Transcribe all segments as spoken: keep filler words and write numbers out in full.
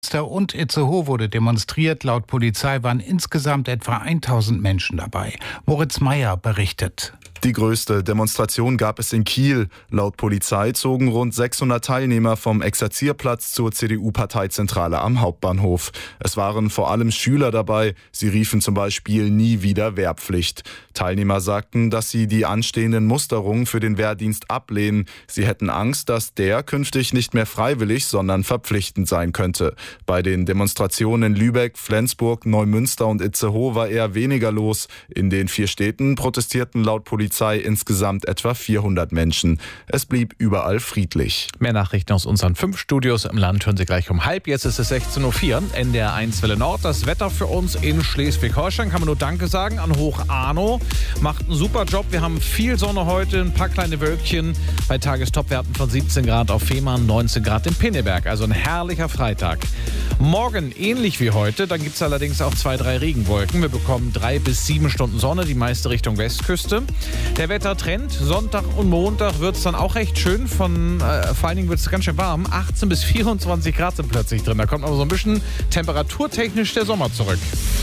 und Itzehoe wurde demonstriert. Laut Polizei waren insgesamt etwa tausend Menschen dabei. Moritz Meyer berichtet. Die größte Demonstration gab es in Kiel. Laut Polizei zogen rund sechshundert Teilnehmer vom Exerzierplatz zur C D U-Parteizentrale am Hauptbahnhof. Es waren vor allem Schüler dabei. Sie riefen zum Beispiel nie wieder Wehrpflicht. Teilnehmer sagten, dass sie die anstehenden Musterungen für den Wehrdienst ablehnen. Sie hätten Angst, dass der künftig nicht mehr freiwillig, sondern verpflichtend sein könnte. Bei den Demonstrationen in Lübeck, Flensburg, Neumünster und Itzehoe war eher weniger los. In den vier Städten protestierten laut Polizei insgesamt etwa vierhundert Menschen. Es blieb überall friedlich. Mehr Nachrichten aus unseren fünf Studios im Land hören Sie gleich um halb. Jetzt ist es sechzehn Uhr vier, N D R eins Welle Nord. Das Wetter für uns in Schleswig-Holstein kann man nur Danke sagen an Hoch Arno. Macht einen super Job. Wir haben viel Sonne heute, ein paar kleine Wölkchen bei Tagestopwerten von siebzehn Grad auf Fehmarn, neunzehn Grad in Pinneberg. Also ein herrlicher Freitag. Morgen ähnlich wie heute, dann gibt es allerdings auch zwei, drei Regenwolken. Wir bekommen drei bis sieben Stunden Sonne, die meiste Richtung Westküste. Der Wettertrend, Sonntag und Montag wird es dann auch recht schön. Von, äh, vor allen Dingen wird es ganz schön warm. achtzehn bis vierundzwanzig Grad sind plötzlich drin. Da kommt aber so ein bisschen temperaturtechnisch der Sommer zurück.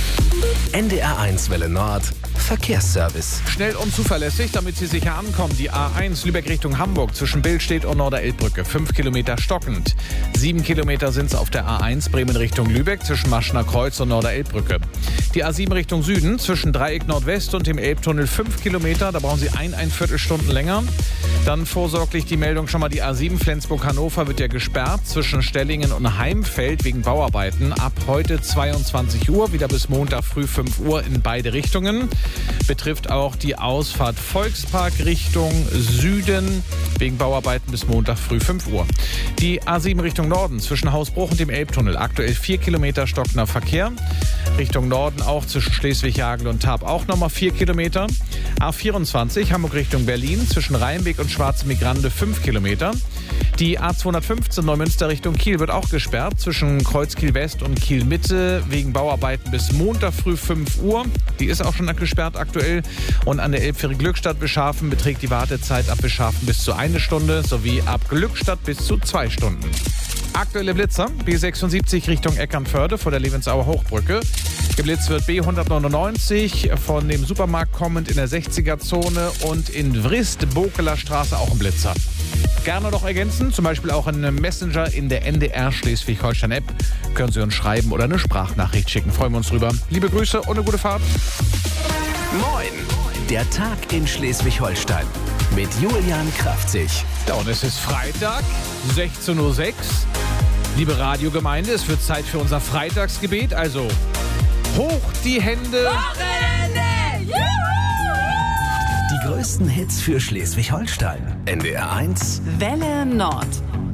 N D R eins Welle Nord, Verkehrsservice. Schnell und zuverlässig, damit Sie sicher ankommen. Die A eins Lübeck Richtung Hamburg zwischen Billstedt und Norderelbbrücke. fünf Kilometer stockend. sieben Kilometer sind es auf der A eins Bremen Richtung Lübeck zwischen Maschner Kreuz und Norderelbbrücke. Die A sieben Richtung Süden zwischen Dreieck Nordwest und dem Elbtunnel fünf Kilometer. Da brauchen Sie ein, ein Viertelstunden länger. Dann vorsorglich die Meldung schon mal, die A sieben Flensburg-Hannover wird ja gesperrt zwischen Stellingen und Heimfeld wegen Bauarbeiten. Ab heute zweiundzwanzig Uhr, wieder bis Montag früh fünf Uhr in beide Richtungen. Betrifft auch die Ausfahrt Volkspark Richtung Süden wegen Bauarbeiten bis Montag früh fünf Uhr. Die A sieben Richtung Norden zwischen Hausbruch und dem Elbtunnel. Aktuell vier Kilometer stockender Verkehr. Richtung Norden auch zwischen Schleswig-Jagel und Tarp auch nochmal vier Kilometer. A vierundzwanzig Hamburg Richtung Berlin zwischen Rheinweg und Schwarze Migrande fünf Kilometer. Die A zweihundertfünfzehn Neumünster Richtung Kiel wird auch gesperrt zwischen Kreuzkiel West und Kiel Mitte wegen Bauarbeiten bis Montag früh fünf Uhr. Die ist auch schon gesperrt aktuell. Und an der Elbfähre Glückstadt Beschafen beträgt die Wartezeit ab Beschafen bis zu eine Stunde sowie ab Glückstadt bis zu zwei Stunden. Aktuelle Blitzer, B sechsundsiebzig Richtung Eckernförde vor der Levensauer Hochbrücke. Geblitzt wird B hundertneunundneunzig von dem Supermarkt kommend in der sechziger-Zone und in Vrist, Bokeler Straße auch ein Blitzer. Gerne noch ergänzen, zum Beispiel auch einen Messenger in der N D R Schleswig-Holstein-App. Können Sie uns schreiben oder eine Sprachnachricht schicken. Freuen wir uns drüber. Liebe Grüße und eine gute Fahrt. Moin, der Tag in Schleswig-Holstein mit Julian Kraftzig. Ja, und es ist Freitag, sechzehn Uhr sechs. Liebe Radiogemeinde, es wird Zeit für unser Freitagsgebet. Also hoch die Hände. Wochenende! Juhu! Die größten Hits für Schleswig-Holstein. N D R eins Welle Nord.